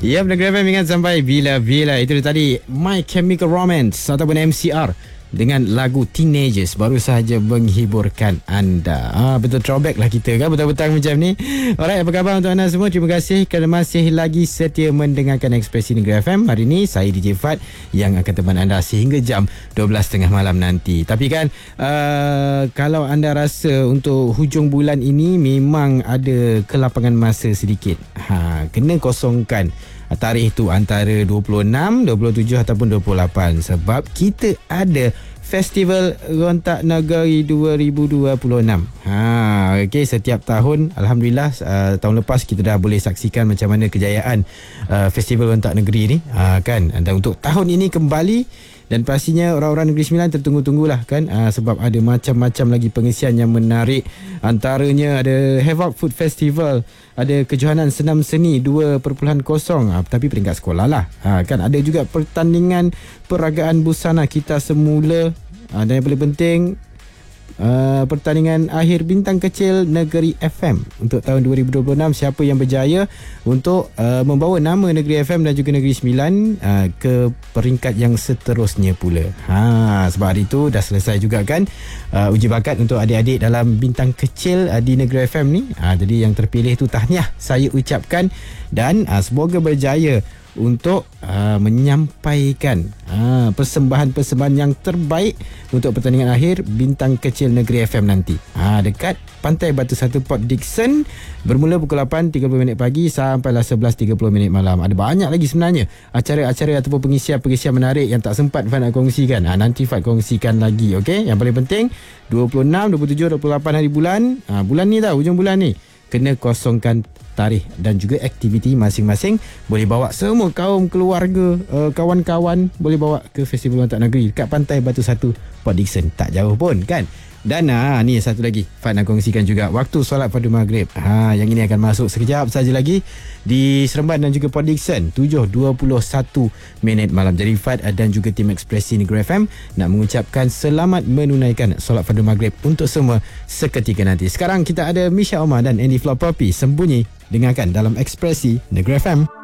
Ya, Negeri FM ingat sampai bila-bila. Itu dia tadi My Chemical Romance ataupun MCR dengan lagu Teenagers baru sahaja menghiburkan anda. Betul throwback lah kita kan petang-petang macam ni. Alright, apa khabar untuk anda semua? Terima kasih kerana masih lagi setia mendengarkan Ekspresi Negeri FM. Hari ini saya DJ Fad yang akan teman anda sehingga jam 12.30 malam nanti. Tapi kan kalau anda rasa untuk hujung bulan ini memang ada kelapangan masa sedikit, kena kosongkan tarikh tu antara 26, 27 ataupun 28 sebab kita ada Festival Rontak Negeri 2026. Okey, setiap tahun alhamdulillah tahun lepas kita dah boleh saksikan macam mana kejayaan Festival Rontak Negeri ni kan. Dan untuk tahun ini kembali dan pastinya orang-orang Negeri Sembilan tertunggu-tunggulah kan sebab ada macam-macam lagi pengisian yang menarik. Antaranya ada Havoc Food Festival, ada kejohanan senam seni 2.0 tapi peringkat sekolah lah kan. Ada juga pertandingan peragaan busana kita semula dan yang paling penting pertandingan akhir bintang kecil Negeri FM untuk tahun 2026. Siapa yang berjaya untuk membawa nama Negeri FM dan juga Negeri Sembilan ke peringkat yang seterusnya pula. Sebab hari itu dah selesai juga kan uji bakat untuk adik-adik dalam bintang kecil di Negeri FM ni. Jadi yang terpilih tu tahniah saya ucapkan dan semoga berjaya untuk menyampaikan persembahan-persembahan yang terbaik untuk pertandingan akhir bintang kecil Negeri FM nanti dekat Pantai Batu Satu Port Dickson, bermula pukul 8.30 pagi sampailah 11.30 malam. Ada banyak lagi sebenarnya acara-acara ataupun pengisian-pengisian menarik yang tak sempat Fad nak kongsikan. Nanti Fad kongsikan lagi, okey? Yang paling penting 26, 27, 28 hari bulan bulan ni tau, hujung bulan ni kena kosongkan tarikh dan juga aktiviti masing-masing. Boleh bawa semua kaum keluarga, kawan-kawan boleh bawa ke Festival Rontak Negeri dekat Pantai Batu Satu Port Dickson, tak jauh pun kan. Dan ni satu lagi Fad nak kongsikan juga waktu solat fardu maghrib. Yang ini akan masuk sekejap saja lagi di Seremban dan juga Port Dickson 7.21 malam. Jadi Fad dan juga tim Ekspresi Negeri FM nak mengucapkan selamat menunaikan solat fardu maghrib untuk semua seketika nanti. Sekarang kita ada Misha Omar dan Andy Flow Poppy, Sembunyi. Dengarkan dalam Ekspresi Negeri FM.